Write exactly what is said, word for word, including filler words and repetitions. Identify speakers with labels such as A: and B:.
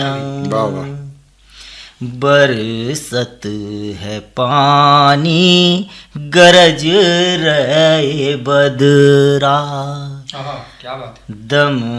A: वाह वाह।
B: बरसत है पानी गरज रहे बदरा,
C: क्या बात है।
B: दम